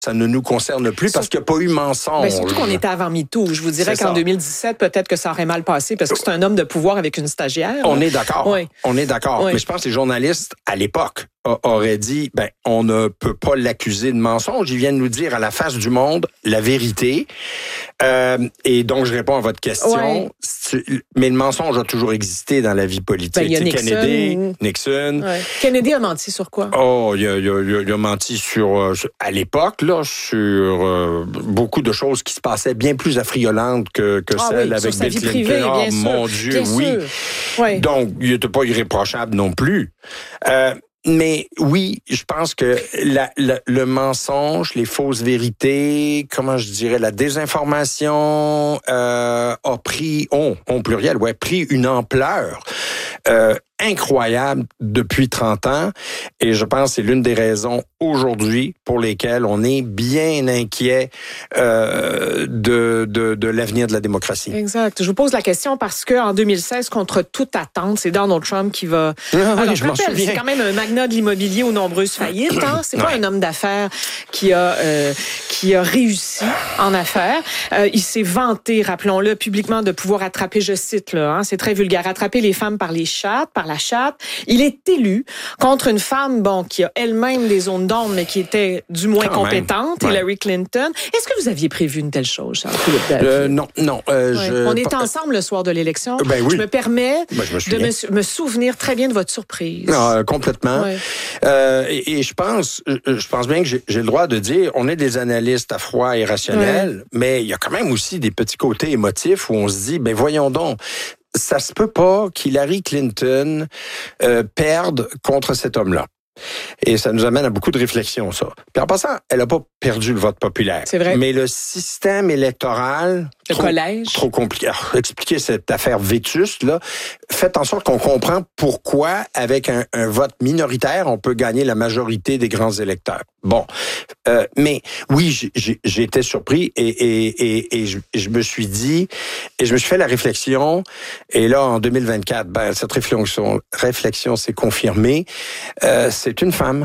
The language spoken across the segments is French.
ça ne nous concerne plus parce qu'il n'y a pas eu mensonge. Ben, surtout qu'on était avant MeToo. Je vous dirais qu'en 2017, peut-être que ça aurait mal passé parce que c'est un homme de pouvoir avec une stagiaire. On est d'accord. Oui. On est d'accord. Oui. Mais je pense que les journalistes, à l'époque, auraient dit, on ne peut pas l'accuser de mensonge. Ils viennent nous dire à la face du monde la vérité. Et donc, je réponds à votre question. Ouais. Mais le mensonge a toujours existé dans la vie politique. Il y a Nixon. Ouais. Kennedy a menti sur quoi? Il a menti à l'époque, là, sur beaucoup de choses qui se passaient bien plus affriolantes que celles avec Bill Clinton. Privée, mon Dieu, oui. Ouais. Donc, il n'était pas irréprochable non plus. Mais oui, je pense que le mensonge, les fausses vérités, comment je dirais, la désinformation pris une ampleur incroyable depuis 30 ans. Et je pense que c'est l'une des raisons aujourd'hui pour lesquelles on est bien inquiet de l'avenir de la démocratie. Exact. Je vous pose la question parce que en 2016, contre toute attente, c'est Donald Trump qui va... Alors, je m'en souviens. C'est quand même un magnat de l'immobilier aux nombreuses faillites. Hein? C'est pas un homme d'affaires qui a réussi en affaires. Il s'est vanté, rappelons-le, publiquement de pouvoir attraper, je cite, là, c'est très vulgaire, attraper les femmes par la chatte. Il est élu contre une femme, qui a elle-même des zones d'ombre, mais qui était du moins compétente, Hillary Clinton. Est-ce que vous aviez prévu une telle chose, Charles-Philippe? Non. On est ensemble le soir de l'élection. Oui. Je me permets de me souvenir très bien de votre surprise. Complètement. Ouais. Et je pense bien que j'ai le droit de dire, on est des analystes à froid et rationnels, mais il y a quand même aussi des petits côtés émotifs où on se dit, voyons donc, ça se peut pas qu'Hillary Clinton perde contre cet homme-là. Et ça nous amène à beaucoup de réflexions, ça. Puis en passant, elle n'a pas perdu le vote populaire. C'est vrai. Mais le système électoral... Trop compliqué. Alors, expliquer cette affaire vétuste, là, faites en sorte qu'on comprend pourquoi, avec un vote minoritaire, on peut gagner la majorité des grands électeurs. Bon. Mais oui, j'ai été surpris et je me suis dit, et je me suis fait la réflexion, et là, en 2024, cette réflexion s'est confirmée. C'est une femme.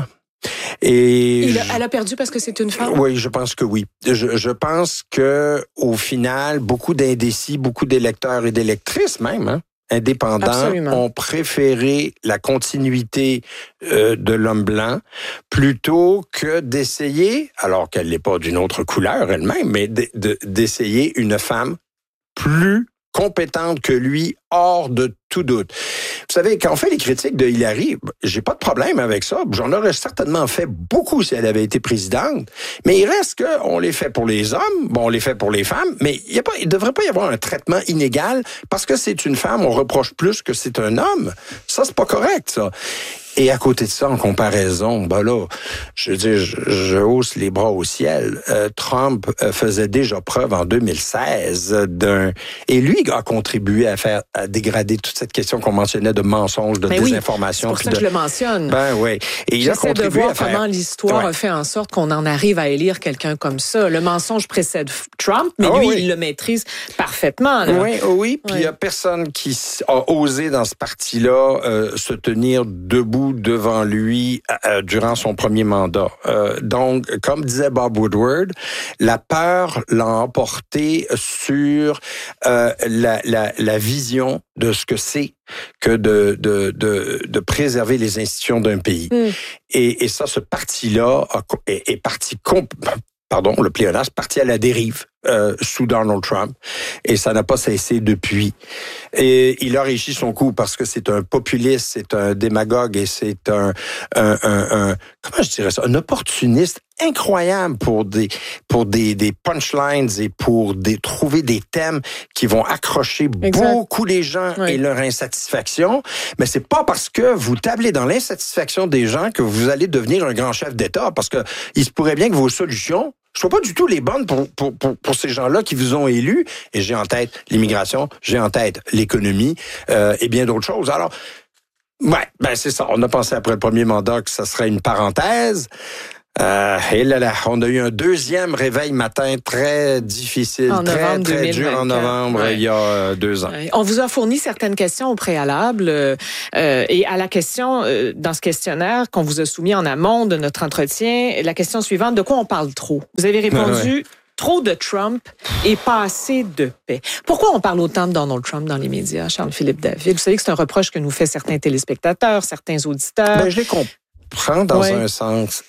Et elle a perdu parce que c'est une femme? Oui, je pense que oui. Je pense que au final, beaucoup d'indécis, beaucoup d'électeurs et d'électrices même, indépendants, Absolument. ont préféré la continuité de l'homme blanc plutôt que d'essayer, alors qu'elle n'est pas d'une autre couleur elle-même, mais d'essayer une femme plus compétente que lui, hors de tout doute. Vous savez, quand on fait les critiques de Hillary, j'ai pas de problème avec ça. J'en aurais certainement fait beaucoup si elle avait été présidente. Mais il reste qu'on les fait pour les hommes, on les fait pour les femmes, mais il devrait pas y avoir un traitement inégal parce que c'est une femme, on reproche plus que c'est un homme. Ça, c'est pas correct, ça. Et à côté de ça, en comparaison, je veux dire, je hausse les bras au ciel. Trump faisait déjà preuve en 2016 et lui a contribué à dégrader toute cette question qu'on mentionnait de mensonges, de désinformation. C'est pour ça que je le mentionne. Oui. Et il a contribué de voir comment l'histoire a fait en sorte qu'on en arrive à élire quelqu'un comme ça. Le mensonge précède Trump, mais il le maîtrise parfaitement. Là. Oui. Puis il y a personne qui a osé dans ce parti-là se tenir debout devant lui durant son premier mandat. Donc, comme disait Bob Woodward, la peur l'a emporté sur la vision de ce que c'est que de préserver les institutions d'un pays. Et ça, ce parti-là est parti le pléonasme, parti à la dérive sous Donald Trump, et ça n'a pas cessé depuis. Et il a réussi son coup parce que c'est un populiste, c'est un démagogue et c'est un comment je dirais ça, un opportuniste incroyable pour des punchlines et pour trouver des thèmes qui vont accrocher beaucoup les gens et leur insatisfaction. Mais c'est pas parce que vous tablez dans l'insatisfaction des gens que vous allez devenir un grand chef d'État, parce que il se pourrait bien que vos solutions soient pas du tout les bonnes pour ces gens-là qui vous ont élus. Et j'ai en tête l'immigration, j'ai en tête l'économie et bien d'autres choses. Alors, c'est ça. On a pensé après le premier mandat que ça serait une parenthèse. Et là, on a eu un deuxième réveil matin très difficile, très dur en novembre, il y a 2 ans. On vous a fourni certaines questions au préalable et à la question, dans ce questionnaire qu'on vous a soumis en amont de notre entretien, la question suivante, de quoi on parle trop? Vous avez répondu... Trop de Trump et pas assez de paix. Pourquoi on parle autant de Donald Trump dans les médias, Charles-Philippe David? Vous savez que c'est un reproche que nous fait certains téléspectateurs, certains auditeurs. Je les comprends dans un sens.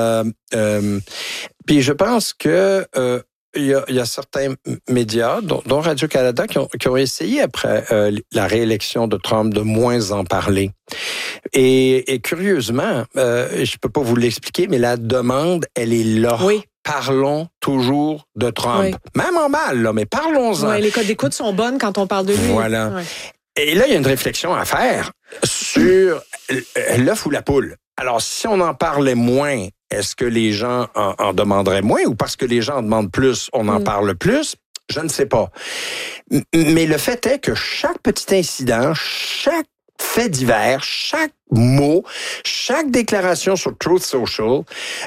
Puis je pense que il y a certains médias, dont Radio-Canada, qui ont essayé après la réélection de Trump de moins en parler. Et curieusement, je peux pas vous l'expliquer, mais la demande, elle est là. Oui. Parlons toujours de Trump. Oui. Même en mal, là, mais parlons-en. Oui, les codes d'écoute sont bonnes quand on parle de lui. Voilà. Ouais. Et là, il y a une réflexion à faire sur l'œuf ou la poule. Alors, si on en parlait moins, est-ce que les gens en demanderaient moins ou parce que les gens en demandent plus, on en parle plus? Je ne sais pas. Mais le fait est que chaque petit incident, chaque fait divers, chaque mot, chaque déclaration sur Truth Social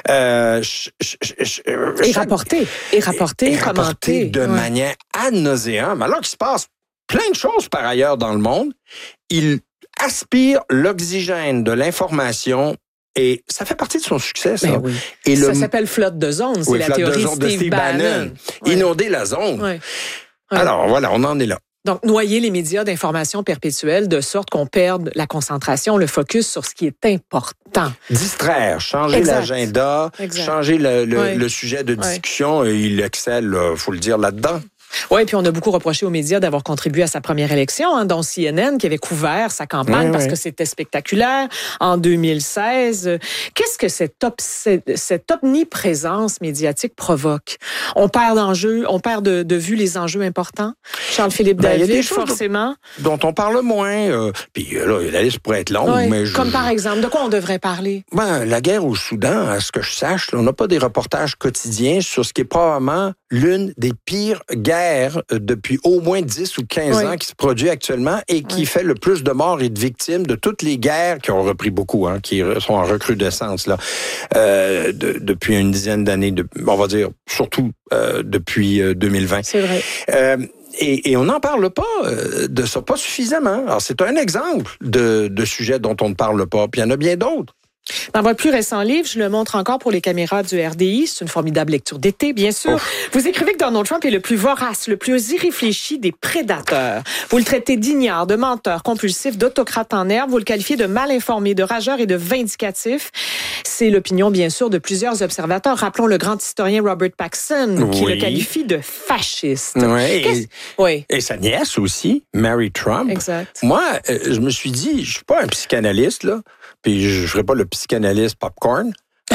est rapporté, commenté de manière ad nauseam, alors qu'il se passe plein de choses par ailleurs dans le monde. Il aspire l'oxygène de l'information. Et ça fait partie de son succès, ça. Ben oui. Et ça s'appelle flotte de zone, c'est la théorie de Steve Bannon. Inonder la zone. Ouais. Alors voilà, on en est là. Donc, noyer les médias d'information perpétuelle de sorte qu'on perde la concentration, le focus sur ce qui est important. Distraire, changer l'agenda, changer le sujet de discussion. Et il excelle, faut le dire, là-dedans. Oui, puis on a beaucoup reproché aux médias d'avoir contribué à sa première élection, dont CNN, qui avait couvert sa campagne parce que c'était spectaculaire en 2016. Qu'est-ce que cette omniprésence médiatique provoque? On perd de vue les enjeux importants. Charles-Philippe David, il y a des forcément. Dont on parle moins. Puis là, la liste pourrait être longue. Mais comme par exemple, de quoi on devrait parler? La guerre au Soudan, à ce que je sache, là, on n'a pas des reportages quotidiens sur ce qui est probablement l'une des pires guerres depuis au moins 10 ou 15 ans qui se produit actuellement et qui fait le plus de morts et de victimes de toutes les guerres qui ont repris beaucoup, qui sont en recrudescence là depuis une dizaine d'années, on va dire surtout depuis 2020. C'est vrai. Et on n'en parle pas de ça, pas suffisamment. Alors c'est un exemple de sujet dont on ne parle pas, puis il y en a bien d'autres. Dans votre plus récent livre, je le montre encore pour les caméras du RDI. C'est une formidable lecture d'été, bien sûr. Vous écrivez que Donald Trump est le plus vorace, le plus irréfléchi des prédateurs. Vous le traitez d'ignare, de menteur compulsif, d'autocrate en herbe. Vous le qualifiez de mal informé, de rageur et de vindicatif. C'est l'opinion, bien sûr, de plusieurs observateurs. Rappelons le grand historien Robert Paxson, qui le qualifie de fasciste. Et sa nièce aussi, Mary Trump. Exact. Moi, je me suis dit, je suis pas un psychanalyste, là. Puis je ferai pas le psychanalyste popcorn.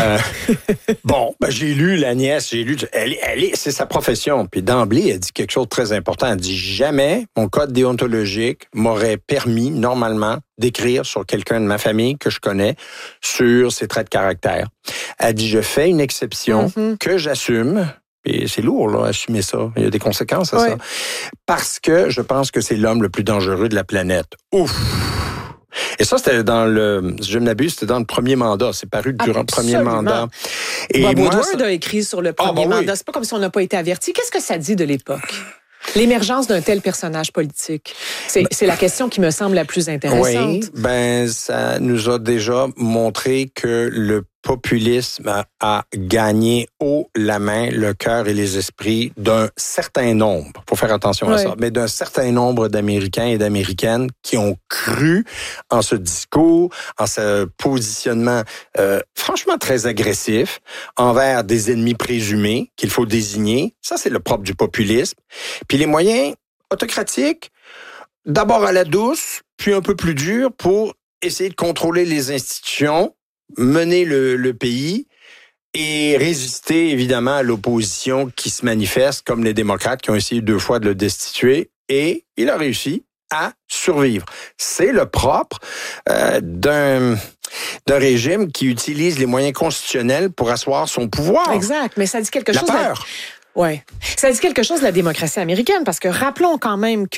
J'ai lu la nièce, c'est sa profession. Puis d'emblée, elle dit quelque chose de très important. Elle dit jamais mon code déontologique m'aurait permis normalement d'écrire sur quelqu'un de ma famille que je connais sur ses traits de caractère. Elle dit je fais une exception que j'assume. Et c'est lourd, là, assumer ça. Il y a des conséquences à ça. Parce que je pense que c'est l'homme le plus dangereux de la planète. Ouf! Et ça, c'était si je ne m'abuse, c'était dans le premier mandat. C'est paru durant le premier mandat. Et Bob Woodward a écrit sur le premier mandat. C'est pas comme si on n'a pas été averti. Qu'est-ce que ça dit de l'époque? L'émergence d'un tel personnage politique. C'est la question qui me semble la plus intéressante. Oui, ça nous a déjà montré que le populisme a gagné haut la main le cœur et les esprits d'un certain nombre, faut faire attention à ça, mais d'un certain nombre d'Américains et d'Américaines qui ont cru en ce discours, en ce positionnement franchement très agressif envers des ennemis présumés qu'il faut désigner. Ça, c'est le propre du populisme. Puis les moyens autocratiques, d'abord à la douce, puis un peu plus dur pour essayer de contrôler les institutions, mener le pays et résister évidemment à l'opposition qui se manifeste, comme les démocrates qui ont essayé 2 fois de le destituer, et il a réussi à survivre. C'est le propre d'un régime qui utilise les moyens constitutionnels pour asseoir son pouvoir. Exact, mais ça dit quelque chose. La peur. Oui. Ça dit quelque chose de la démocratie américaine, parce que rappelons quand même que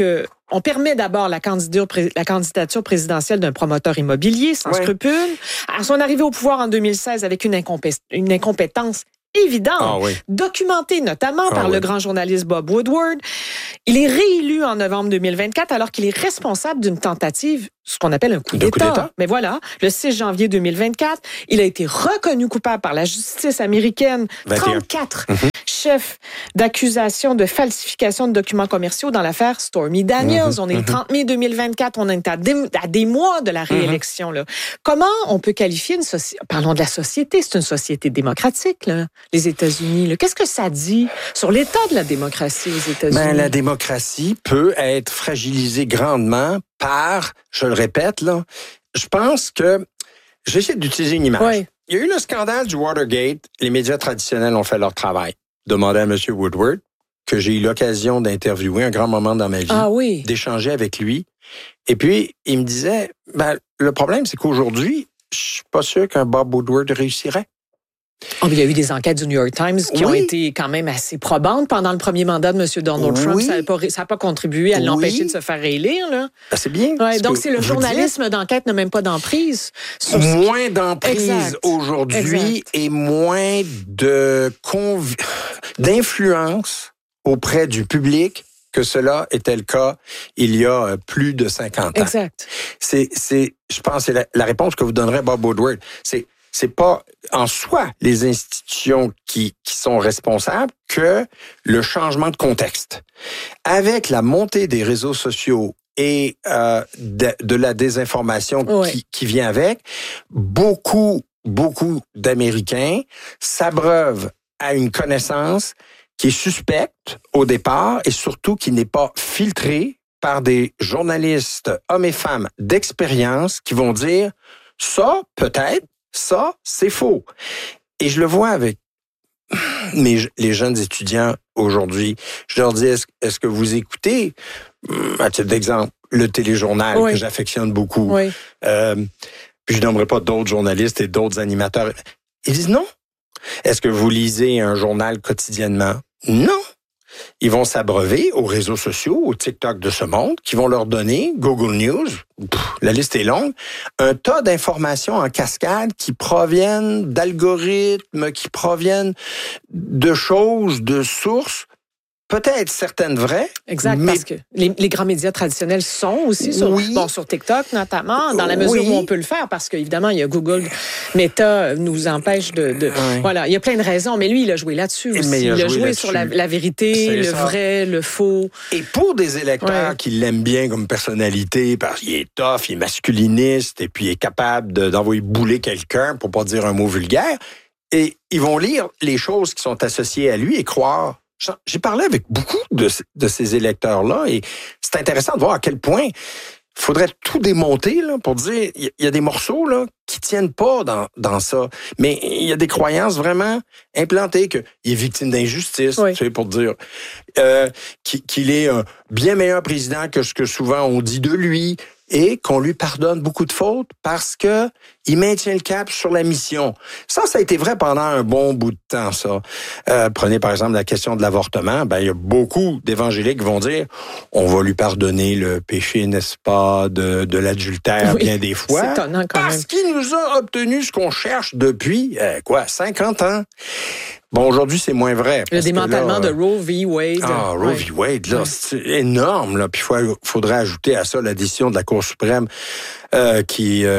on permet d'abord la candidature présidentielle d'un promoteur immobilier sans scrupule. À son arrivée au pouvoir en 2016 avec une incompétence évidente, documentée notamment par le grand journaliste Bob Woodward. Il est réélu en novembre 2024 alors qu'il est responsable d'une tentative, ce qu'on appelle un coup d'État. Mais voilà, le 6 janvier 2024, il a été reconnu coupable par la justice américaine. 34 chefs d'accusation de falsification de documents commerciaux dans l'affaire Stormy Daniels. On est le 30 mai 2024, on est à des mois de la réélection. Là. Comment on peut qualifier une société? Parlons de la société, c'est une société démocratique, là, les États-Unis. Là. Qu'est-ce que ça dit sur l'état de la démocratie aux États-Unis? Ben, la démocratie peut être fragilisée grandement par, je le répète, là, je pense que, j'essaie d'utiliser une image. Oui. Il y a eu le scandale du Watergate, les médias traditionnels ont fait leur travail. Demandez à M. Woodward, que j'ai eu l'occasion d'interviewer un grand moment dans ma vie, d'échanger avec lui. Et puis, il me disait, ben, le problème, c'est qu'aujourd'hui, je suis pas sûr qu'un Bob Woodward réussirait. Oh, il y a eu des enquêtes du New York Times qui ont été quand même assez probantes pendant le premier mandat de M. Donald Trump. Ça n'a pas contribué à l'empêcher de se faire réélire. Là. Ben, c'est bien. Ouais, donc, c'est le journalisme d'enquête n'a même pas d'emprise. Moins d'emprise aujourd'hui et moins d'influence auprès du public que cela était le cas il y a plus de 50 ans. Exact. Je pense que c'est la réponse que vous donnerez Bob Woodward. C'est pas en soi les institutions qui sont responsables que le changement de contexte. Avec la montée des réseaux sociaux et de la désinformation qui vient avec, beaucoup d'Américains s'abreuvent à une connaissance qui est suspecte au départ et surtout qui n'est pas filtrée par des journalistes, hommes et femmes d'expérience qui vont dire « ça, peut-être, ça, c'est faux. » Et je le vois avec les jeunes étudiants aujourd'hui. Je leur dis, est-ce que vous écoutez, à titre d'exemple, le téléjournal que j'affectionne beaucoup? Puis je nommerai pas d'autres journalistes et d'autres animateurs. Ils disent non. Est-ce que vous lisez un journal quotidiennement? Non. Ils vont s'abreuver aux réseaux sociaux, au TikTok de ce monde, qui vont leur donner, Google News, la liste est longue, un tas d'informations en cascade qui proviennent d'algorithmes, qui proviennent de choses, de sources, peut-être certaines vraies. Exact, mais parce que les grands médias traditionnels sont aussi sur TikTok notamment, dans la mesure où on peut le faire, parce qu'évidemment, il y a Google, Meta nous empêche Voilà, il y a plein de raisons, mais lui, il a joué là-dessus aussi. Il a joué sur la vérité, le vrai, le faux. Et pour des électeurs qui l'aiment bien comme personnalité, parce qu'il est tough, il est masculiniste, et puis il est capable d'envoyer bouler quelqu'un, pour pas dire un mot vulgaire, et ils vont lire les choses qui sont associées à lui et croire. J'ai parlé avec beaucoup de ces électeurs-là et c'est intéressant de voir à quel point il faudrait tout démonter là, pour dire il y a des morceaux là qui tiennent pas dans ça. Mais il y a des croyances vraiment implantées qu'il est victime d'injustice, tu sais, pour dire qu'il est un bien meilleur président que ce que souvent on dit de lui. Et qu'on lui pardonne beaucoup de fautes parce que il maintient le cap sur la mission. Ça a été vrai pendant un bon bout de temps, ça. Prenez par exemple la question de l'avortement. Ben, il y a beaucoup d'évangéliques qui vont dire, on va lui pardonner le péché, n'est-ce pas, de l'adultère bien des fois. C'est étonnant quand même. Parce qu'il nous a obtenu ce qu'on cherche depuis, 50 ans. Bon, aujourd'hui, c'est moins vrai. Le démantèlement de Roe v. Wade. Roe v. Wade, là, c'est énorme, là. Puis faudrait ajouter à ça la décision de la Cour suprême il y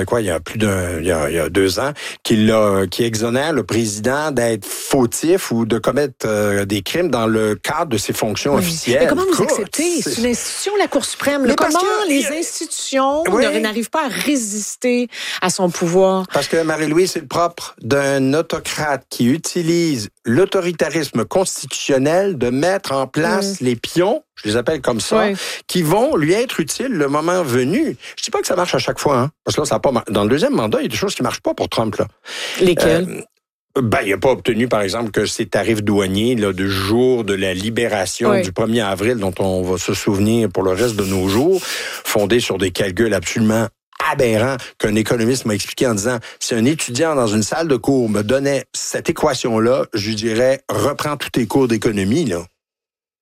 a 2 ans, qui exonère le président d'être fautif ou de commettre des crimes dans le cadre de ses fonctions officielles. Mais comment vous acceptez? C'est une institution, la Cour suprême. Comment les institutions n'arrivent pas à résister à son pouvoir? Parce que, Marie-Louise, c'est le propre d'un autocrate qui utilise l'autoritarisme constitutionnel de mettre en place les pions, je les appelle comme ça, qui vont lui être utiles le moment venu. Je dis pas que ça marche à chaque fois, hein, parce que là, ça a pas dans le deuxième mandat, il y a des choses qui marchent pas pour Trump, là. Lesquelles? Il n'a pas obtenu, par exemple, que ces tarifs douaniers là, du jour de la libération du 1er avril, dont on va se souvenir pour le reste de nos jours, fondés sur des calculs absolument aberrant qu'un économiste m'a expliqué en disant, si un étudiant dans une salle de cours me donnait cette équation-là, je lui dirais, reprends tous tes cours d'économie, là.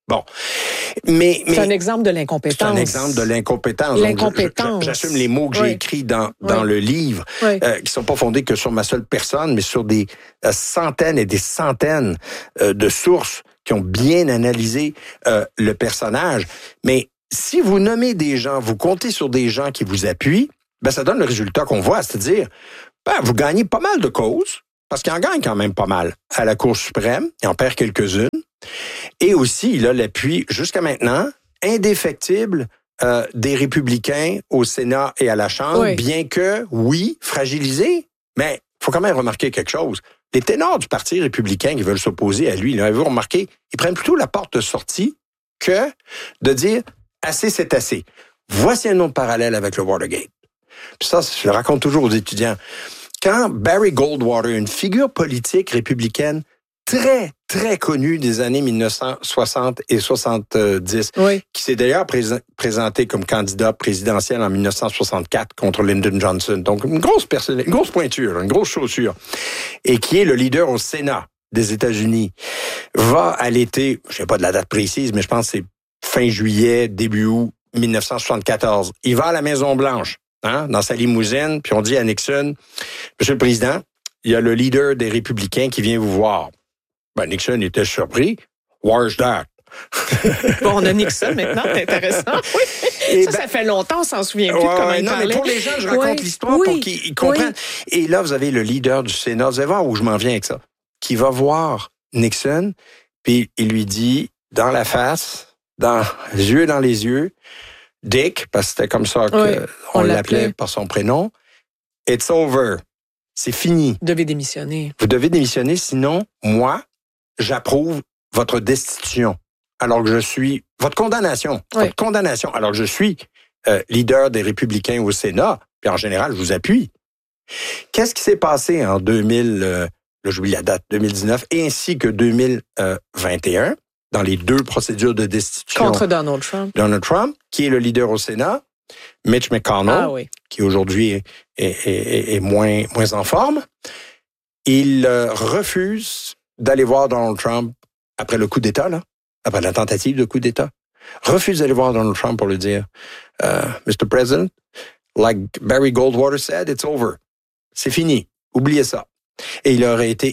Bon. C'est un exemple de l'incompétence. C'est un exemple de l'incompétence. L'incompétence. J'assume les mots que j'ai écrits dans le livre, qui sont pas fondés que sur ma seule personne, mais sur des centaines et des centaines de sources qui ont bien analysé le personnage. Mais si vous nommez des gens, vous comptez sur des gens qui vous appuient, ben ça donne le résultat qu'on voit, c'est-à-dire, vous gagnez pas mal de causes, parce qu'il en gagne quand même pas mal à la Cour suprême, il en perd quelques-unes, et aussi il a l'appui jusqu'à maintenant indéfectible des républicains au Sénat et à la Chambre, bien que, oui, fragilisés, mais il faut quand même remarquer quelque chose. Les ténors du Parti républicain qui veulent s'opposer à lui, là, avez-vous remarqué, ils prennent plutôt la porte de sortie que de dire « assez, c'est assez ». Voici un autre parallèle avec le Watergate. Puis ça, je le raconte toujours aux étudiants. Quand Barry Goldwater, une figure politique républicaine très, très connue des années 1960 et 70, qui s'est d'ailleurs présenté comme candidat présidentiel en 1964 contre Lyndon Johnson. Donc, une grosse pointure, une grosse chaussure. Et qui est le leader au Sénat des États-Unis, va à l'été, je sais pas de la date précise, mais je pense que c'est fin juillet, début août 1974. Il va à la Maison-Blanche, dans sa limousine, puis on dit à Nixon, « Monsieur le Président, il y a le leader des Républicains qui vient vous voir. » Ben, Nixon était surpris. « Where's that? » Bon, on a Nixon maintenant, c'est intéressant. Oui. Ça fait longtemps, on s'en souvient plus de comment il parlait. Mais pour les gens, je raconte l'histoire pour qu'ils comprennent. Et là, vous avez le leader du Sénat, vous allez voir où je m'en viens avec ça, qui va voir Nixon, puis il lui dit, dans la face, dans les yeux dans les yeux, Dick, parce que c'était comme ça qu'on l'appelait par son prénom, « It's over. C'est fini. » Vous devez démissionner. Vous devez démissionner, sinon, moi, j'approuve votre destitution. Alors que je suis... Votre condamnation. Votre condamnation. Alors que je suis leader des Républicains au Sénat, puis en général, je vous appuie. Qu'est-ce qui s'est passé en 2000, là j'oublie la date, 2019, et ainsi que 2021, dans les deux procédures de destitution. Contre Donald Trump. Donald Trump, qui est le leader au Sénat, Mitch McConnell, qui aujourd'hui est moins en forme, il refuse d'aller voir Donald Trump après le coup d'État, là, après la tentative de coup d'État. Refuse d'aller voir Donald Trump pour lui dire, Mr. President, like Barry Goldwater said, it's over. C'est fini. Oubliez ça. Et ils auraient pu,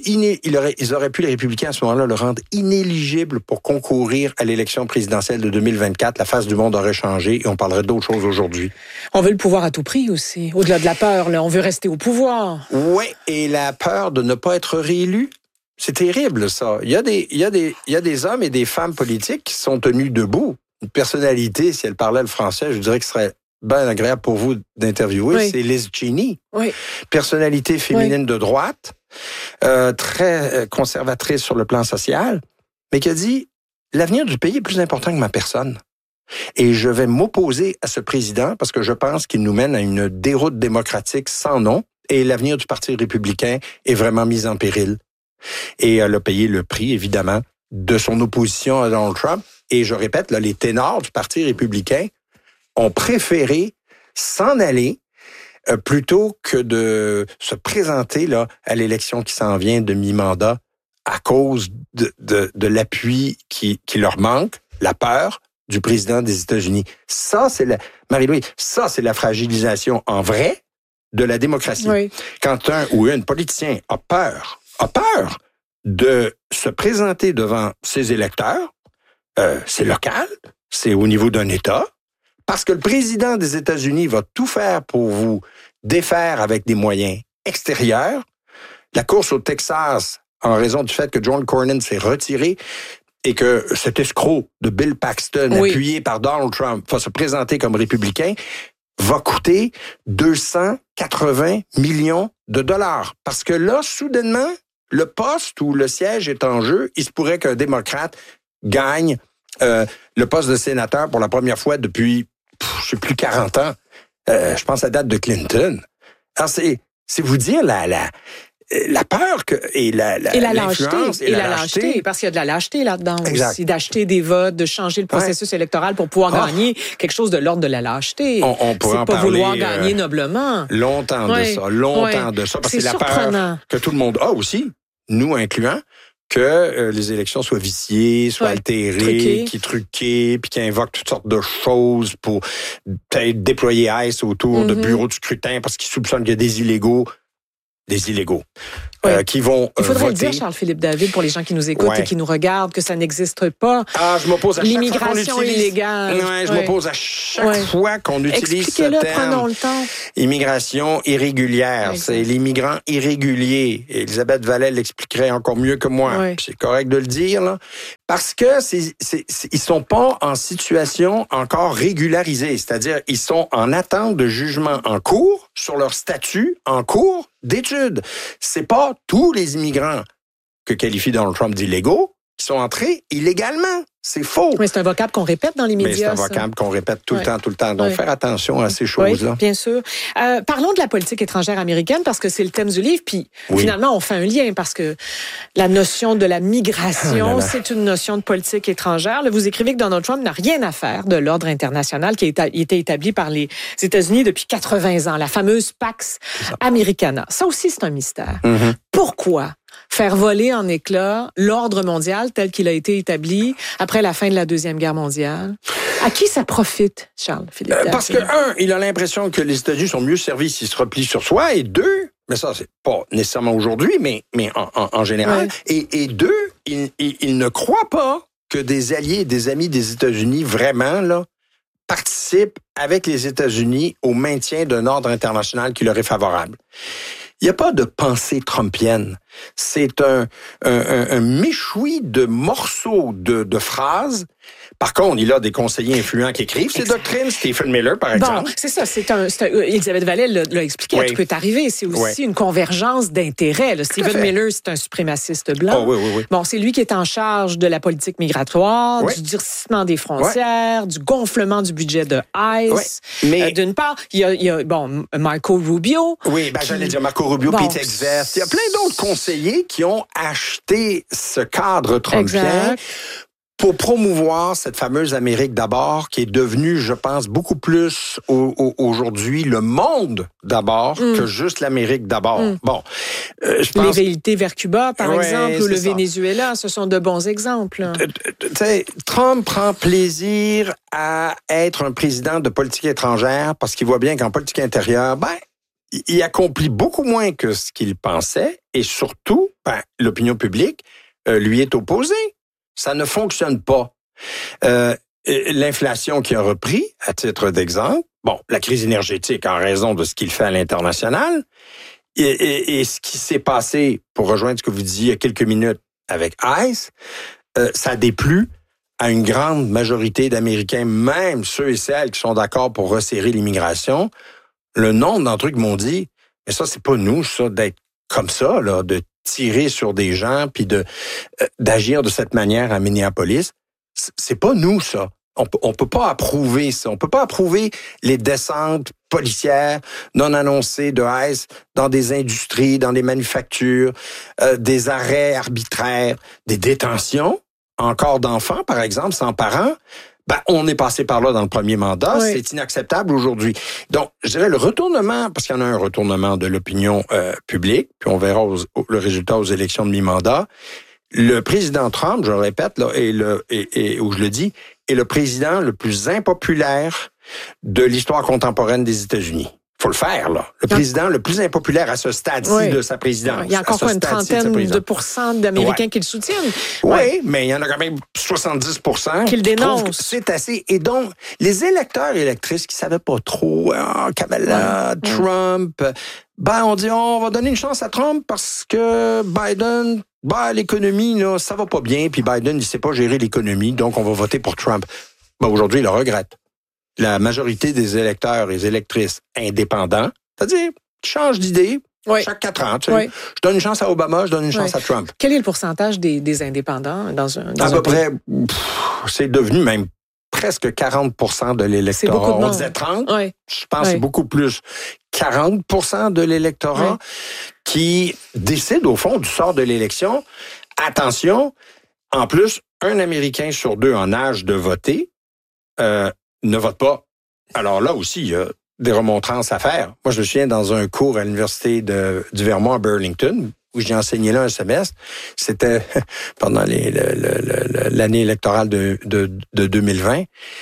les républicains, à ce moment-là, le rendre inéligible pour concourir à l'élection présidentielle de 2024. La face du monde aurait changé et on parlerait d'autres choses aujourd'hui. On veut le pouvoir à tout prix aussi. Au-delà de la peur, là, on veut rester au pouvoir. Oui, et la peur de ne pas être réélu. C'est terrible, ça. Il y a des hommes et des femmes politiques qui sont tenus debout. Une personnalité, si elle parlait le français, je dirais que ce serait bien agréable pour vous d'interviewer, c'est Liz Cheney. Oui. Personnalité féminine de droite, très conservatrice sur le plan social, mais qui a dit, l'avenir du pays est plus important que ma personne. Et je vais m'opposer à ce président parce que je pense qu'il nous mène à une déroute démocratique sans nom et l'avenir du Parti républicain est vraiment mis en péril. Et elle a payé le prix, évidemment, de son opposition à Donald Trump. Et je répète, là, les ténors du Parti républicain ont préféré s'en aller plutôt que de se présenter là à l'élection qui s'en vient de mi-mandat à cause de l'appui qui leur manque, la peur du président des États-Unis. Ça, c'est Marie-Louise, ça, c'est la fragilisation en vrai de la démocratie. Oui. Quand un ou une politicien a peur de se présenter devant ses électeurs, c'est local, c'est au niveau d'un État, parce que le président des États-Unis va tout faire pour vous défaire avec des moyens extérieurs. La course au Texas, en raison du fait que John Cornyn s'est retiré et que cet escroc de Bill Paxton, appuyé par Donald Trump, va se présenter comme républicain, va coûter 280 millions de dollars. Parce que là, soudainement, le poste ou le siège est en jeu. Il se pourrait qu'un démocrate gagne le poste de sénateur pour la première fois depuis, je sais plus, 40 ans. Je pense à la date de Clinton. Alors, c'est vous dire la peur et la lâcheté. Et la lâcheté, parce qu'il y a de la lâcheté là-dedans aussi, d'acheter des votes, de changer le processus électoral pour pouvoir gagner quelque chose de l'ordre de la lâcheté. On pourrait en pas parler, vouloir gagner noblement. Longtemps de ça, parce que c'est la peur que tout le monde a aussi, nous incluant, que les élections soient viciées, soient altérées, truquées, puis qui invoquent toutes sortes de choses pour peut-être déployer ICE autour de bureaux de scrutin parce qu'ils soupçonnent qu'il y a des illégaux. Qui vont Il faudrait voter. le dire, Charles-Philippe David, pour les gens qui nous écoutent et qui nous regardent, que ça n'existe pas. Je m'oppose à chaque fois qu'on utilise... L'immigration illégale. Je m'oppose à chaque fois qu'on utilise ce terme. Prenons le temps. Immigration irrégulière. Exact. C'est l'immigrant irrégulier. Elisabeth Vallet l'expliquerait encore mieux que moi. C'est correct de le dire, là. Parce que ils sont pas en situation encore régularisée. C'est-à-dire, ils sont en attente de jugement en cours sur leur statut en cours d'études. C'est pas tous les immigrants que qualifie Donald Trump d'illégaux qui sont entrés illégalement. C'est faux. Mais c'est un vocable qu'on répète dans les médias. Mais c'est un vocable qu'on répète tout le temps. Donc, faire attention à ces choses-là. Oui, bien sûr. Parlons de la politique étrangère américaine parce que c'est le thème du livre. Puis, finalement, on fait un lien parce que la notion de la migration, c'est une notion de politique étrangère. Là, vous écrivez que Donald Trump n'a rien à faire de l'ordre international qui a été établi par les États-Unis depuis 80 ans, la fameuse Pax Americana. Ça aussi, c'est un mystère. Pourquoi faire voler en éclats l'ordre mondial tel qu'il a été établi après la fin de la Deuxième Guerre mondiale? À qui ça profite, Charles-Philippe? Parce que, il a l'impression que les États-Unis sont mieux servis s'ils se replient sur soi, et deux, mais ça, c'est pas nécessairement aujourd'hui, mais en général, et deux, il ne croit pas que des alliés et des amis des États-Unis, vraiment, là, participent avec les États-Unis au maintien d'un ordre international qui leur est favorable. Il n'y a pas de pensée trumpienne. C'est un méchoui de morceaux de phrases. Par contre, il a des conseillers influents qui écrivent ces doctrines. Stephen Miller, par exemple. Bon, c'est ça. Elisabeth Vallet l'a expliqué. Tu peux t'arriver. C'est aussi une convergence d'intérêts. Là. Stephen Miller, c'est un suprémaciste blanc. Oui. Bon, c'est lui qui est en charge de la politique migratoire, du durcissement des frontières, du gonflement du budget de ICE. Mais d'une part, il y a Marco Rubio. Oui, j'allais dire Marco Rubio, Pete Hegseth. Il y a plein d'autres conseillers qui ont acheté ce cadre trumpien pour promouvoir cette fameuse Amérique d'abord, qui est devenue, je pense, beaucoup plus aujourd'hui le monde d'abord que juste l'Amérique d'abord. Bon, je pense... Les velléités vers Cuba, par exemple, ou le Venezuela, ce sont de bons exemples. Trump prend plaisir à être un président de politique étrangère parce qu'il voit bien qu'en politique intérieure, il accomplit beaucoup moins que ce qu'il pensait et surtout, l'opinion publique lui est opposée. Ça ne fonctionne pas. L'inflation qui a repris, à titre d'exemple, la crise énergétique en raison de ce qu'il fait à l'international, et ce qui s'est passé, pour rejoindre ce que vous disiez il y a quelques minutes avec ICE, ça déplut à une grande majorité d'Américains, même ceux et celles qui sont d'accord pour resserrer l'immigration. Le nombre d'entre eux qui m'ont dit, mais ça, c'est pas nous, ça, d'être comme ça, là, de tirer sur des gens puis d'agir de cette manière à Minneapolis. C'est pas nous, ça. On peut pas approuver ça. On peut pas approuver les descentes policières non annoncées de ICE dans des industries, dans des manufactures, des arrêts arbitraires, des détentions, encore d'enfants, par exemple, sans parents. On est passé par là dans le premier mandat. C'est inacceptable aujourd'hui. Donc, je dirais le retournement, parce qu'il y en a un retournement de l'opinion publique, puis on verra le résultat aux élections de mi-mandat. Le président Trump, je le répète, là, où je le dis, est le président le plus impopulaire de l'histoire contemporaine des États-Unis. Faut le faire, là. Le président le plus impopulaire à ce stade-ci de sa présidence. Il y a encore une trentaine de pourcents d'Américains qui le soutiennent. Oui, mais il y en a quand même 70% qui le dénoncent. Que c'est assez. Et donc, les électeurs et électrices qui savaient pas trop, Kamala, Trump, on dit, on va donner une chance à Trump parce que Biden, l'économie, là, ça va pas bien, puis Biden, il sait pas gérer l'économie, donc on va voter pour Trump. Aujourd'hui, il le regrette. La majorité des électeurs et des électrices indépendants, c'est-à-dire qui changent d'idée chaque 4 ans. Je donne une chance à Obama, je donne une chance à Trump. Quel est le pourcentage des indépendants dans à peu près, c'est devenu même presque 40% de l'électorat. Beaucoup de monde. On disait 30, je pense que c'est beaucoup plus. 40% de l'électorat qui décide au fond du sort de l'élection. Attention, en plus, un Américain sur 2 en âge de voter ne vote pas. Alors là aussi, il y a des remontrances à faire. Moi, je me souviens dans un cours à l'Université du Vermont à Burlington, où j'ai enseigné là un semestre, c'était pendant l'année électorale de 2020,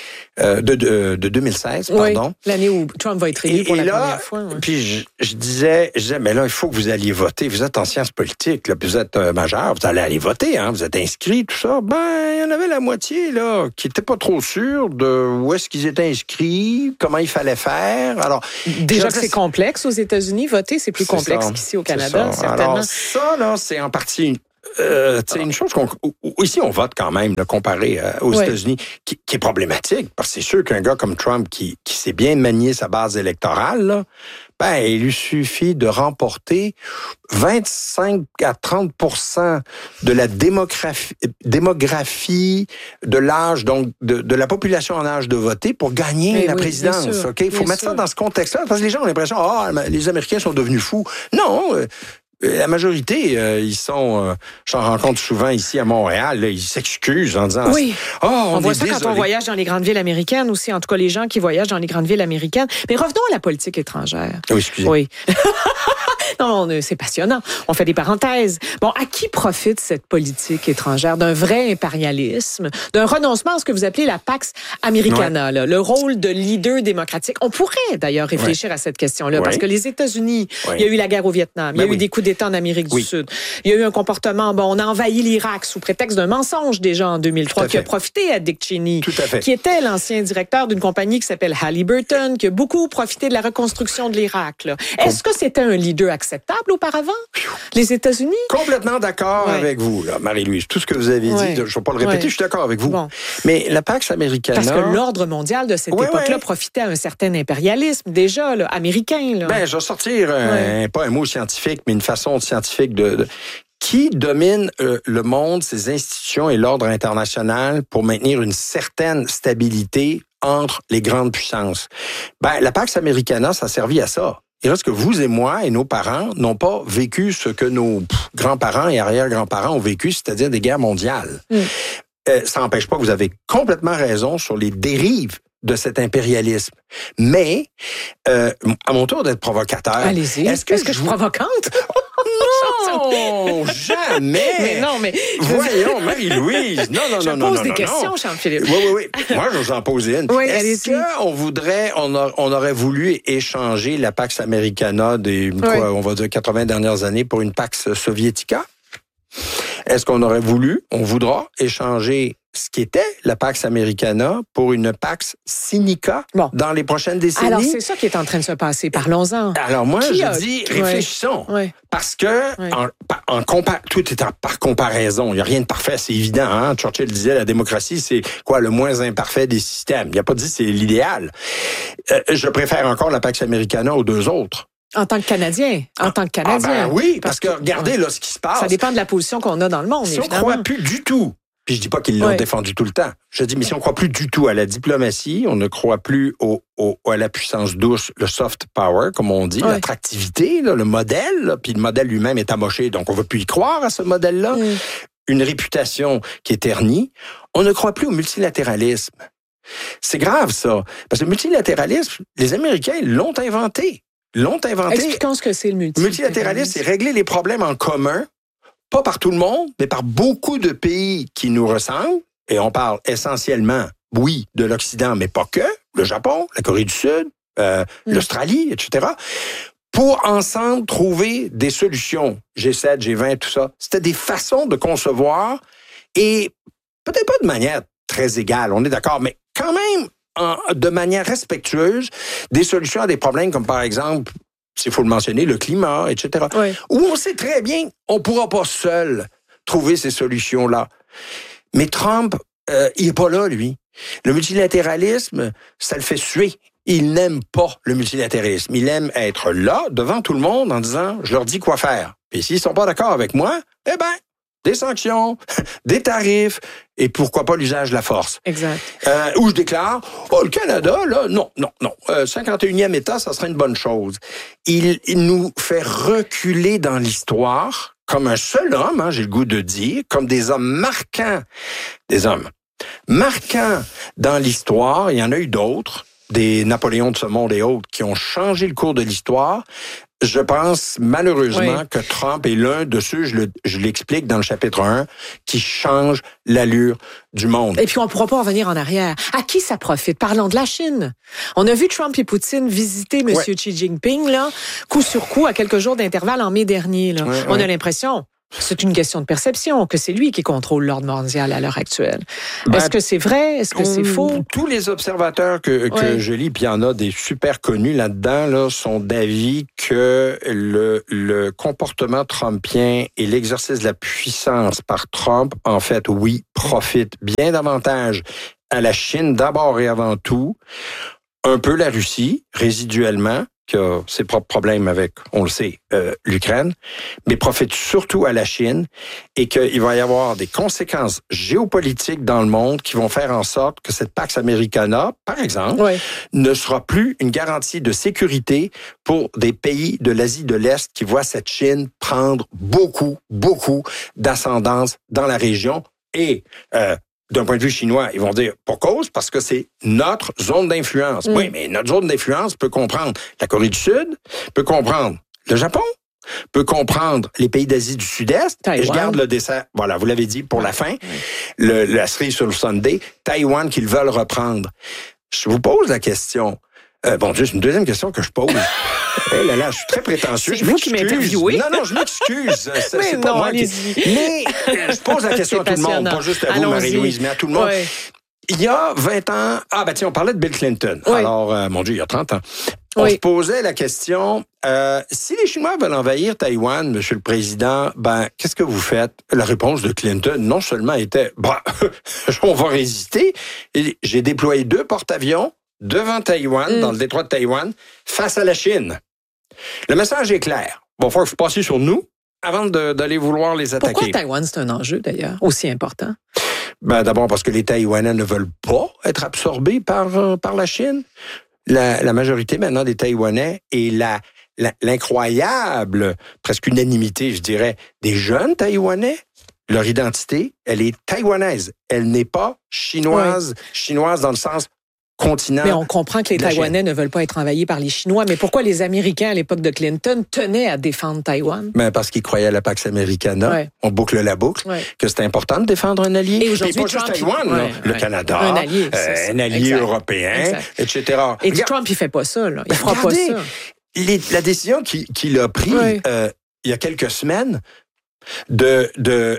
de 2016, pardon. Oui, l'année où Trump va être élu pour la première fois. Ouais. Puis je disais, mais là, il faut que vous alliez voter. Vous êtes en sciences politiques, là, puis vous êtes majeur, vous allez aller voter, hein, vous êtes inscrits, tout ça. Ben, il y en avait la moitié, là, qui n'étaient pas trop sûrs de où est-ce qu'ils étaient inscrits, comment il fallait faire. Alors, déjà que c'est complexe aux États-Unis, voter, c'est plus complexe qu'ici au Canada, certainement. Alors, ça, là, c'est en partie une chose ici on vote quand même, là, comparé aux États-Unis, qui est problématique, parce que c'est sûr qu'un gars comme Trump qui sait bien manier sa base électorale, là, ben, il lui suffit de remporter 25 à 30% de la démographie de l'âge, donc de la population en âge de voter pour gagner la présidence. OK? Il faut mettre ça dans ce contexte-là, parce que les gens ont l'impression, les Américains sont devenus fous. Non, la majorité, ils sont, j'en rencontre souvent ici à Montréal, là, ils s'excusent en disant, on voit ça quand on voyage dans les grandes villes américaines aussi, en tout cas les gens qui voyagent dans les grandes villes américaines. Mais revenons à la politique étrangère. Oui, excusez. Oui. Non, c'est passionnant. On fait des parenthèses. Bon, à qui profite cette politique étrangère d'un vrai impérialisme, d'un renoncement à ce que vous appelez la Pax Americana, là, le rôle de leader démocratique? On pourrait d'ailleurs réfléchir à cette question-là, parce que les États-Unis, il y a eu la guerre au Vietnam, il y a eu des coups d'État en Amérique du Sud, il y a eu un comportement, on a envahi l'Irak sous prétexte d'un mensonge déjà en 2003, qui a profité à Dick Cheney, qui était l'ancien directeur d'une compagnie qui s'appelle Halliburton, qui a beaucoup profité de la reconstruction de l'Irak. Là. Est-ce que c'était un leader acceptable auparavant, les États-Unis? Complètement d'accord avec vous, là, Marie-Louise. Tout ce que vous avez dit, je ne vais pas le répéter, je suis d'accord avec vous. Bon. Mais la Pax Americana... Parce que l'ordre mondial de cette époque-là profitait à un certain impérialisme, déjà, là, américain. Là. Ben, je vais sortir, pas un mot scientifique, mais une façon scientifique de qui domine le monde, ses institutions et l'ordre international pour maintenir une certaine stabilité entre les grandes puissances. Ben, la Pax Americana, ça a servi à ça. Il reste que vous et moi et nos parents n'ont pas vécu ce que nos grands-parents et arrière-grands-parents ont vécu, c'est-à-dire des guerres mondiales. Ça n'empêche pas que vous avez complètement raison sur les dérives de cet impérialisme. Mais, à mon tour d'être provocateur... Allez-y. Est-ce que je suis provocante? Non, jamais. Mais non, mais... Voyons, Marie-Louise. Non. Je pose des questions, Charles-Philippe. Oui. Moi, je vous en pose une. Est-ce qu'on aurait voulu échanger la Pax Americana on va dire 80 dernières années pour une Pax Sovietica? Est-ce qu'on aurait voulu, on voudra échanger ce qui était la Pax Americana pour une Pax Sinica dans les prochaines décennies? Alors, c'est ça qui est en train de se passer. Parlons-en. Alors, moi, je dis, réfléchissons. Parce que tout est par comparaison. Il n'y a rien de parfait, c'est évident. Hein? Churchill disait, la démocratie, c'est quoi, le moins imparfait des systèmes. Il n'a pas dit c'est l'idéal. Je préfère encore la Pax Americana aux deux autres. En tant que Canadien. Oui, parce que regardez là ce qui se passe. Ça dépend de la position qu'on a dans le monde, évidemment. Si on ne croit plus du tout, puis je dis pas qu'ils l'ont défendu tout le temps, je dis, mais si on ne croit plus du tout à la diplomatie, on ne croit plus à la puissance douce, le soft power, comme on dit, l'attractivité, là, le modèle, là, puis le modèle lui-même est amoché, donc on ne va plus y croire à ce modèle-là, une réputation qui est ternie, on ne croit plus au multilatéralisme. C'est grave, ça, parce que le multilatéralisme, les Américains l'ont inventé. Expliquons ce que c'est le multilatéralisme. Le multilatéralisme, c'est régler les problèmes en commun, pas par tout le monde, mais par beaucoup de pays qui nous ressemblent. Et on parle essentiellement, de l'Occident, mais pas que, le Japon, la Corée du Sud, l'Australie, etc., pour ensemble trouver des solutions. G7, G20, tout ça. C'était des façons de concevoir, et peut-être pas de manière très égale, on est d'accord, mais quand même, de manière respectueuse, des solutions à des problèmes comme, par exemple, s'il faut le mentionner, le climat, etc. Où on sait très bien, on ne pourra pas seul trouver ces solutions-là. Mais Trump, il n'est pas là, lui. Le multilatéralisme, ça le fait suer. Il n'aime pas le multilatéralisme. Il aime être là, devant tout le monde, en disant, je leur dis quoi faire. Puis s'ils ne sont pas d'accord avec moi, des sanctions, des tarifs, et pourquoi pas l'usage de la force. Exact. Où je déclare, le Canada, là, non. 51e État, ça serait une bonne chose. Il nous fait reculer dans l'histoire, comme un seul homme, j'ai le goût de dire, comme des hommes marquants. Des hommes marquants dans l'histoire, il y en a eu d'autres, des Napoléons de ce monde et autres, qui ont changé le cours de l'histoire. Je pense malheureusement que Trump est l'un de ceux, je l'explique dans le chapitre 1, qui change l'allure du monde. Et puis on ne pourra pas revenir en arrière. À qui ça profite? Parlons de la Chine. On a vu Trump et Poutine visiter M. Xi Jinping, là, coup sur coup, à quelques jours d'intervalle en mai dernier. Là. On a l'impression... C'est une question de perception, que c'est lui qui contrôle l'ordre mondial à l'heure actuelle. Est-ce que c'est vrai? Est-ce que c'est faux? Tous les observateurs que je lis, puis il y en a des super connus là-dedans, là, sont d'avis que le comportement trumpien et l'exercice de la puissance par Trump, en fait, oui, profite bien davantage à la Chine d'abord et avant tout, un peu la Russie, résiduellement, qui a ses propres problèmes avec, on le sait, l'Ukraine, mais profite surtout à la Chine et qu'il va y avoir des conséquences géopolitiques dans le monde qui vont faire en sorte que cette Pax Americana, par exemple, ne sera plus une garantie de sécurité pour des pays de l'Asie de l'Est qui voient cette Chine prendre beaucoup d'ascendance dans la région et... d'un point de vue chinois, ils vont dire pour cause, parce que c'est notre zone d'influence. Oui, mais notre zone d'influence peut comprendre la Corée du Sud, peut comprendre le Japon, peut comprendre les pays d'Asie du Sud-Est. Taïwan. Et je garde le dessert, voilà, vous l'avez dit, pour la fin, la cerise sur le sundae, Taïwan qu'ils veulent reprendre. Je vous pose la question. Bon Dieu, c'est une deuxième question que je pose. Eh là là, je suis très prétentieux. C'est vous qui m'interviewez. Non, je m'excuse. C'est pas moi qui... Mais je pose la question à tout le monde, pas juste à vous, Marie-Louise, mais à tout le monde. Il y a 20 ans... on parlait de Bill Clinton. Alors, mon Dieu, il y a 30 ans. On se posait la question, si les Chinois veulent envahir Taïwan, Monsieur le Président, qu'est-ce que vous faites? La réponse de Clinton, non seulement était, on va résister. Et j'ai déployé 2 porte-avions devant Taïwan, dans le détroit de Taïwan, face à la Chine. Le message est clair. Il va falloir passer sur nous avant d'aller vouloir les attaquer. Pourquoi Taïwan, c'est un enjeu, d'ailleurs, aussi important? D'abord parce que les Taïwanais ne veulent pas être absorbés par la Chine. La majorité maintenant des Taïwanais et l'incroyable, presque unanimité, je dirais, des jeunes Taïwanais, leur identité, elle est taïwanaise. Elle n'est pas chinoise dans le sens continent. Mais on comprend que les Taïwanais ne veulent pas être envahis par les Chinois. Mais pourquoi les Américains, à l'époque de Clinton, tenaient à défendre Taïwan? Parce qu'ils croyaient à la Pax Americana. On boucle la boucle. Que c'était important de défendre un allié. Et aujourd'hui, pas juste Taïwan, le Canada, un allié européen, etc. Et Trump, il fait pas ça. Là. Il fera pas ça. La décision qu'il a prise il y a quelques semaines de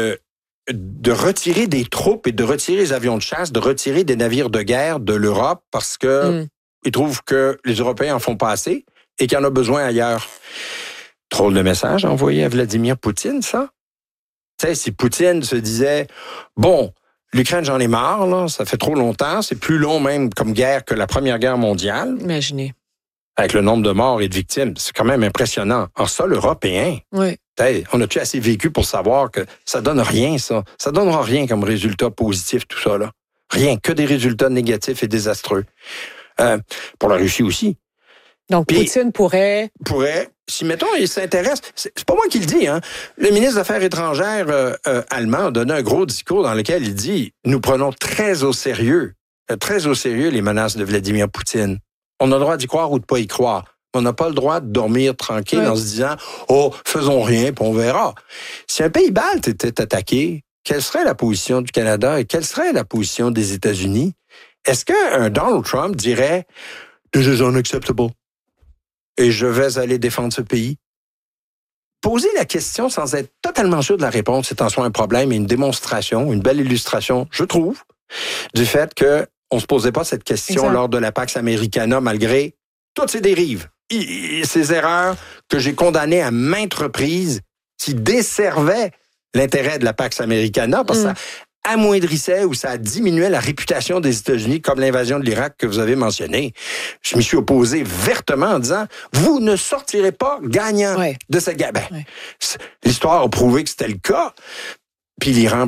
retirer des troupes et de retirer les avions de chasse, de retirer des navires de guerre de l'Europe parce que ils trouvent que les Européens en font pas assez et qu'il y en a besoin ailleurs. Drôle de message envoyé à Vladimir Poutine, ça. Tu sais, si Poutine se disait, l'Ukraine, j'en ai marre, là, ça fait trop longtemps, c'est plus long même comme guerre que la Première Guerre mondiale. Imaginez. Avec le nombre de morts et de victimes, c'est quand même impressionnant. En sol européen. On a-tu assez vécu pour savoir que ça donne rien, ça? Ça donnera rien comme résultat positif, tout ça, là. Rien, que des résultats négatifs et désastreux. Pour la Russie aussi. Donc, Poutine pourrait, si, mettons, il s'intéresse... C'est pas moi qui le dis, hein. Le ministre des Affaires étrangères allemand a donné un gros discours dans lequel il dit « Nous prenons très au sérieux les menaces de Vladimir Poutine. On a le droit d'y croire ou de pas y croire. On n'a pas le droit de dormir tranquille en se disant « faisons rien, puis on verra ». Si un pays balte était attaqué, quelle serait la position du Canada et quelle serait la position des États-Unis? Est-ce qu'un Donald Trump dirait « This is unacceptable et je vais aller défendre ce pays ». Poser la question sans être totalement sûr de la réponse, c'est en soi un problème et une démonstration, une belle illustration, je trouve, du fait qu'on ne se posait pas cette question lors de la Pax Americana malgré toutes ces dérives. Ces erreurs que j'ai condamnées à maintes reprises qui desservaient l'intérêt de la Pax Americana parce que ça amoindrissait ou ça diminuait la réputation des États-Unis comme l'invasion de l'Irak que vous avez mentionné. Je m'y suis opposé vertement en disant vous ne sortirez pas gagnant de cette guerre. L'histoire a prouvé que c'était le cas. Puis l'Iran,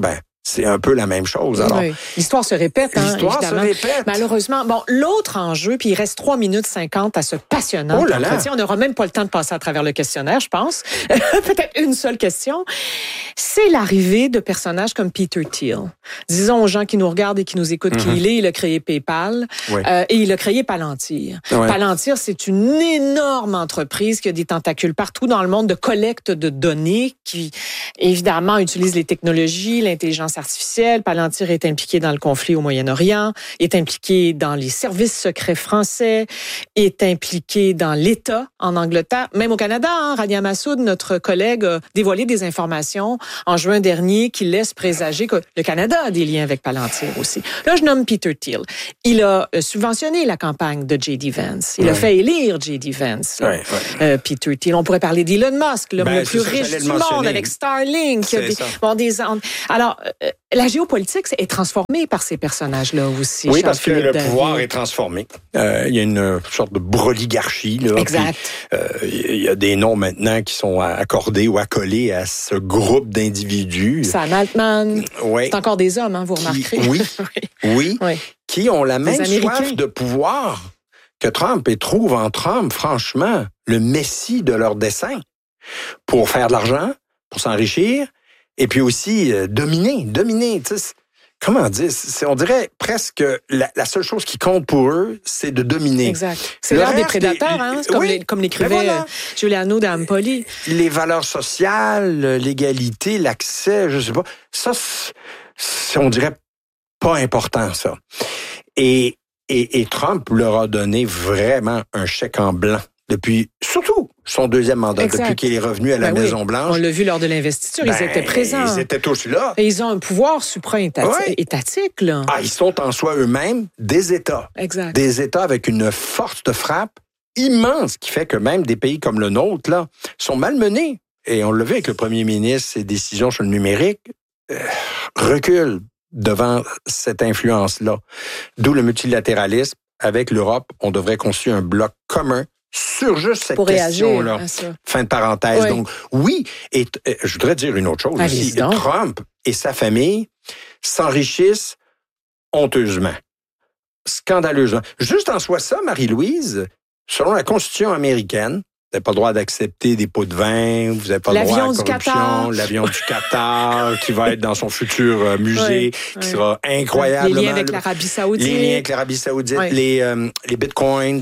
c'est un peu la même chose. Alors, oui. L'histoire se répète, l'histoire évidemment. se répète. Malheureusement, bon, l'autre enjeu, puis il reste 3 minutes 50 à ce passionnant entretien. On n'aura même pas le temps de passer à travers le questionnaire, je pense. Peut-être une seule question. C'est l'arrivée de personnages comme Peter Thiel. Disons aux gens qui nous regardent et qui nous écoutent qui il est. Il a créé PayPal et il a créé Palantir. Palantir, c'est une énorme entreprise qui a des tentacules partout dans le monde de collecte de données qui, évidemment, utilise les technologies, l'intelligence artificielle. Palantir est impliqué dans le conflit au Moyen-Orient, est impliqué dans les services secrets français, est impliqué dans l'État en Angleterre, même au Canada. Rania Massoud, notre collègue, a dévoilé des informations en juin dernier qui laissent présager que le Canada a des liens avec Palantir aussi. Là, je nomme Peter Thiel. Il a subventionné la campagne de J.D. Vance. Il a fait élire J.D. Vance. Peter Thiel. On pourrait parler d'Elon Musk, l'homme le plus riche du monde, avec Starlink. Alors, la géopolitique est transformée par ces personnages-là aussi. Oui, parce que le pouvoir est transformé. Il y a une sorte de broligarchie. Là, exact. Il y a des noms maintenant qui sont accordés ou accolés à ce groupe d'individus. Sam Altman. Oui. C'est encore des hommes, vous remarquerez. Oui. Qui ont la même soif de pouvoir que Trump et trouvent en Trump, franchement, le messie de leur dessein pour faire de l'argent, pour s'enrichir, et puis aussi dominer. Comment dire? On dirait presque la seule chose qui compte pour eux, c'est de dominer. Exact. C'est l'heure des prédateurs, comme l'écrivait Giuliano d'Ampoli. Les valeurs sociales, l'égalité, l'accès, je sais pas. Ça, on dirait pas important, ça. Et Trump leur a donné vraiment un chèque en blanc depuis, surtout, son deuxième mandat, depuis qu'il est revenu à la Maison-Blanche. On l'a vu lors de l'investiture, ils étaient présents. Ils étaient tous là. Et ils ont un pouvoir supra-étatique, là. Ils sont en soi eux-mêmes des États. Exact. Des États avec une force de frappe immense qui fait que même des pays comme le nôtre, là, sont malmenés. Et on l'a vu avec le premier ministre, ses décisions sur le numérique, reculent devant cette influence-là. D'où le multilatéralisme. Avec l'Europe, on devrait construire un bloc commun sur juste cette question-là. Fin de parenthèse. Oui. Donc, oui, et je voudrais dire une autre chose aussi. Trump et sa famille s'enrichissent honteusement, scandaleusement. Juste en soi ça, Marie-Louise, selon la Constitution américaine, vous n'avez pas le droit d'accepter des pots de vin, vous n'avez pas le droit à la corruption, l'avion du Qatar qui va être dans son futur musée, qui sera incroyablement... Les liens avec l'Arabie Saoudite. Les liens avec l'Arabie Saoudite, les bitcoins...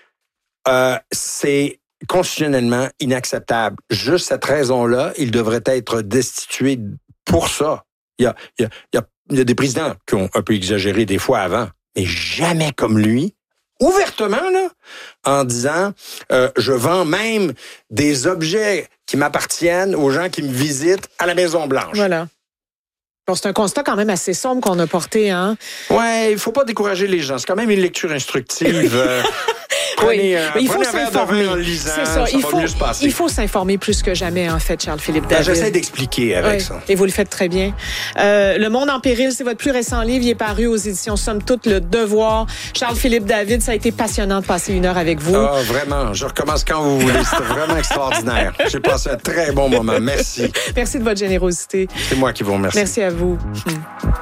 c'est constitutionnellement inacceptable. Juste cette raison-là, il devrait être destitué pour ça. Il y a des présidents qui ont un peu exagéré des fois avant, mais jamais comme lui, ouvertement, là, en disant je vends même des objets qui m'appartiennent aux gens qui me visitent à la Maison-Blanche. Voilà. Bon, c'est un constat quand même assez sombre qu'on a porté, hein? Ouais, il faut pas décourager les gens. C'est quand même une lecture instructive. Il faut s'informer. C'est ça. Il faut s'informer plus que jamais, en fait, Charles-Philippe David. J'essaie d'expliquer avec ça. Et vous le faites très bien. Le Monde en péril, c'est votre plus récent livre. Il est paru aux éditions Somme toute, Le Devoir. Charles-Philippe David, ça a été passionnant de passer 1 heure avec vous. Ah, vraiment. Je recommence quand vous voulez. C'était vraiment extraordinaire. J'ai passé un très bon moment. Merci. Merci de votre générosité. C'est moi qui vous remercie. Merci à vous.